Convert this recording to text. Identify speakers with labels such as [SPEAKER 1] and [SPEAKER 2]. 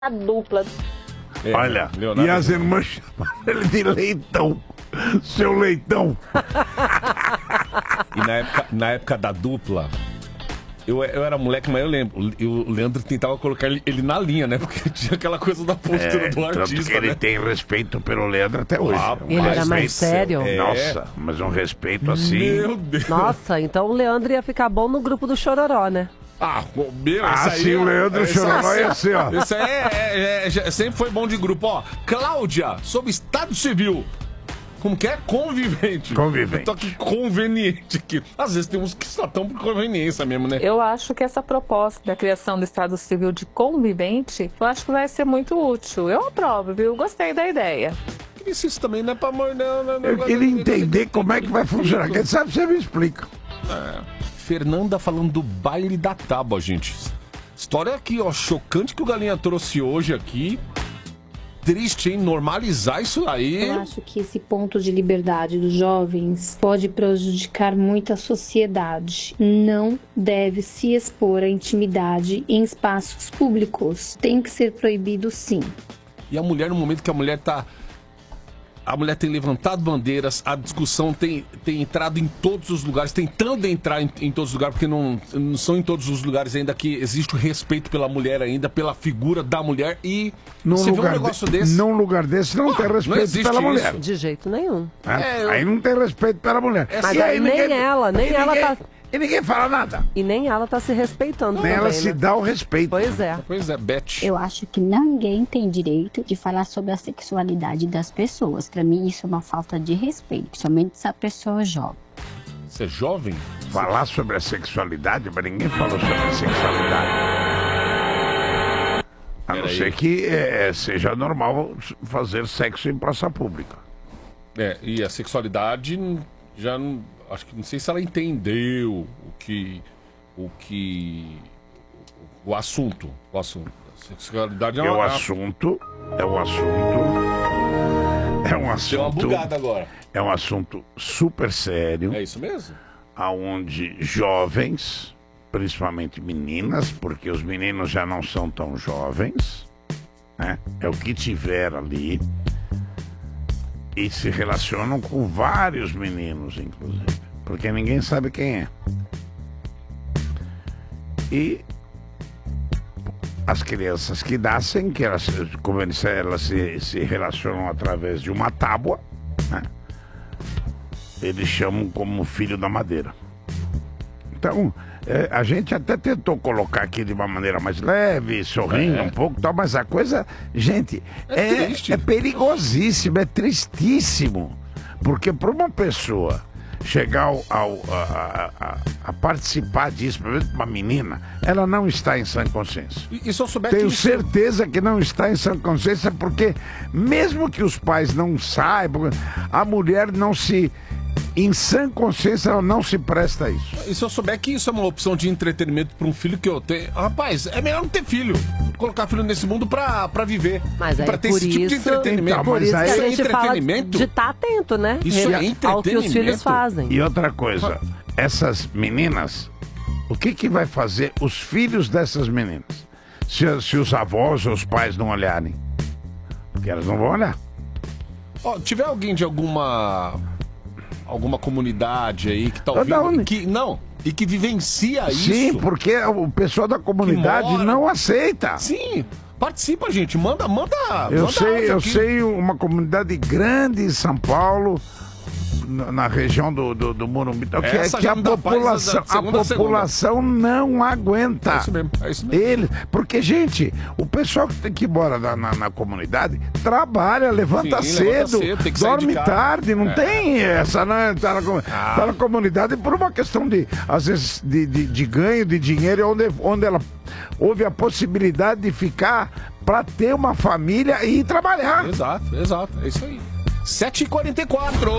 [SPEAKER 1] A dupla.
[SPEAKER 2] Olha, Leonardo, e as irmãs chamaram ele de Leitão. Seu Leitão.
[SPEAKER 3] E na época da dupla, eu era moleque, mas eu lembro. O Leandro tentava colocar ele na linha, né? Porque tinha aquela coisa da postura do artista.
[SPEAKER 2] Tanto que ele tem respeito pelo Leandro até hoje.
[SPEAKER 4] Ele era mais sério?
[SPEAKER 2] Nossa, mas um respeito assim.
[SPEAKER 3] Meu Deus.
[SPEAKER 4] Nossa, então o Leandro ia ficar bom no grupo do Chororó, né?
[SPEAKER 3] Ah, meu,
[SPEAKER 2] sim, o Leandro Chororó ia ser, ó.
[SPEAKER 3] Isso aí sempre foi bom de grupo, ó. Cláudia, sobre Estado Civil. Como que é? Convivente.
[SPEAKER 2] Convivente.
[SPEAKER 3] Eu tô aqui conveniente aqui. Às vezes tem uns que só estão por conveniência mesmo, né?
[SPEAKER 5] Eu acho que essa proposta da criação do Estado Civil de convivente, eu acho que vai ser muito útil. Eu aprovo, viu? Gostei da ideia.
[SPEAKER 3] Isso também não é pra morder.
[SPEAKER 2] Eu queria entender como é que vai funcionar. Quem sabe você me explica.
[SPEAKER 3] Fernanda falando do baile da tábua, gente. História aqui, ó, chocante que o Galinha trouxe hoje aqui. Triste, hein? Normalizar isso aí.
[SPEAKER 6] Eu acho que esse ponto de liberdade dos jovens pode prejudicar muito a sociedade. Não deve se expor à intimidade em espaços públicos. Tem que ser proibido, sim.
[SPEAKER 3] E a mulher, no momento que a mulher tem levantado bandeiras, a discussão tem entrado em todos os lugares, tentando entrar em todos os lugares, porque não são em todos os lugares ainda que existe o respeito pela mulher ainda, pela figura da mulher, e você vê um negócio desse...
[SPEAKER 2] Num lugar desse não tem respeito pela mulher.
[SPEAKER 4] De jeito nenhum.
[SPEAKER 2] Aí não tem respeito pela mulher.
[SPEAKER 4] Mas aí nem ela tá...
[SPEAKER 2] E ninguém fala nada.
[SPEAKER 4] E nem ela tá se respeitando
[SPEAKER 2] nem
[SPEAKER 4] também,
[SPEAKER 2] ela se dá o respeito.
[SPEAKER 4] Pois é.
[SPEAKER 3] Pois é, Beth.
[SPEAKER 7] Eu acho que ninguém tem direito de falar sobre a sexualidade das pessoas. Pra mim, isso é uma falta de respeito, principalmente se a pessoa é jovem.
[SPEAKER 3] Você é jovem?
[SPEAKER 2] Falar sobre a sexualidade, mas ninguém falou sobre a sexualidade. A não ser que seja normal fazer sexo em praça pública.
[SPEAKER 3] E a sexualidade já não... Acho que não sei se ela entendeu o assunto. A sexualidade
[SPEAKER 2] é um assunto.
[SPEAKER 3] Deu uma bugada agora.
[SPEAKER 2] É um assunto super sério.
[SPEAKER 3] É isso mesmo?
[SPEAKER 2] Aonde jovens, principalmente meninas, porque os meninos já não são tão jovens, né? É o que tiver ali. E se relacionam com vários meninos, inclusive. Porque ninguém sabe quem é. E as crianças que nascem, que elas se relacionam através de uma tábua, né? Eles chamam como filho da madeira. Então, a gente até tentou colocar aqui de uma maneira mais leve, sorrindo um pouco e tal, mas a coisa, gente, é perigosíssimo, é tristíssimo. Porque para uma pessoa chegar a participar disso, por exemplo, uma menina, ela não está em sã consciência.
[SPEAKER 3] E se eu souber
[SPEAKER 2] Tenho certeza que não está em sã consciência, porque mesmo que os pais não saibam, a mulher não se... Em sã consciência, ela não se presta a isso.
[SPEAKER 3] E se eu souber que isso é uma opção de entretenimento para um filho que eu tenho... Rapaz, é melhor não ter filho. Colocar filho nesse mundo pra viver.
[SPEAKER 4] Mas aí,
[SPEAKER 3] pra ter esse tipo de entretenimento.
[SPEAKER 4] Então, por isso que a gente fala de estar atento, né?
[SPEAKER 3] Isso é entretenimento.
[SPEAKER 4] Ao que os filhos fazem.
[SPEAKER 2] E outra coisa, essas meninas, o que vai fazer os filhos dessas meninas? Se os avós ou os pais não olharem? Porque elas não vão olhar.
[SPEAKER 3] Tiver alguém de alguma comunidade aí que tá ouvindo, e que vivencia isso.
[SPEAKER 2] Sim, porque o pessoal da comunidade não aceita.
[SPEAKER 3] Sim, participa, gente, manda
[SPEAKER 2] eu sei uma comunidade grande em São Paulo, na região do Morumbi, que a população não aguenta.
[SPEAKER 3] É isso mesmo.
[SPEAKER 2] Porque, gente, o pessoal que mora na comunidade trabalha, levanta cedo, dorme tarde, não tem essa, né? Tá na comunidade por uma questão às vezes, de ganho de dinheiro, onde ela houve a possibilidade de ficar para ter uma família e ir trabalhar.
[SPEAKER 3] Exato, é isso aí. 7h44.